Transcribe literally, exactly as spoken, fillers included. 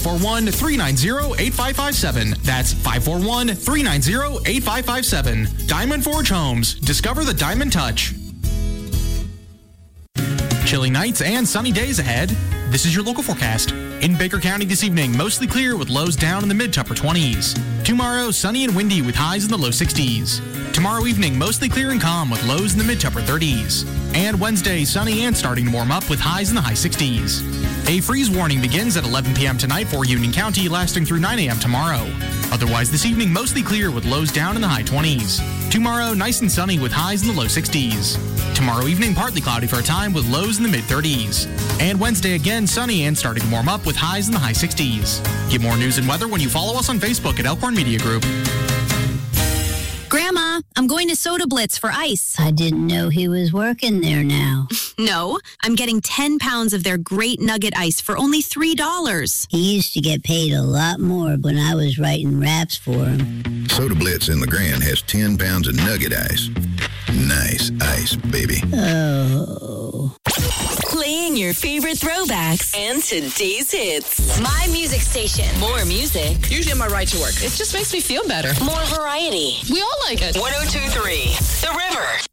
four one, three nine zero, eight five five seven. That's five four one, three nine zero, eight five five seven. Diamond Forge Homes. Discover the Diamond Touch. Chilly nights and sunny days ahead. This is your local forecast. In Baker County this evening, mostly clear with lows down in the mid to upper twenties. Tomorrow, sunny and windy with highs in the low sixties. Tomorrow evening, mostly clear and calm with lows in the mid to upper thirties. And Wednesday, sunny and starting to warm up with highs in the high sixties. A freeze warning begins at eleven p.m. tonight for Union County, lasting through nine a.m. tomorrow. Otherwise, this evening, mostly clear with lows down in the high twenties. Tomorrow, nice and sunny with highs in the low sixties. Tomorrow evening, partly cloudy for a time with lows in the mid thirties. And Wednesday, again, sunny and starting to warm up with highs in the high sixties. Get more news and weather when you follow us on Facebook at Elkhorn Media Group. Grandma, I'm going to Soda Blitz for ice. I didn't know he was working there now. No, I'm getting ten pounds of their great nugget ice for only three dollars. He used to get paid a lot more when I was writing raps for him. Soda Blitz in LeGrand has ten pounds of nugget ice. Nice ice, baby. Oh. Playing your favorite throwbacks and today's hits. My music station. More music. Usually on my ride to work. It just makes me feel better. More variety. We all like it. one oh two point three The River.